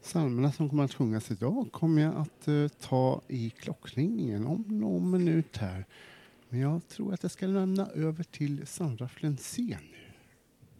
Psalmerna som kommer att sjungas idag kommer jag att ta i klockringningen om någon minut här. Men jag tror att jag ska lämna över till Sandra Flensén nu.